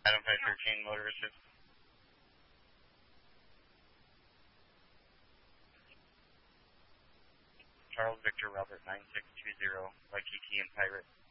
Item 513, motor assist. Charles Victor Robert 9620, Waikiki and Pirate.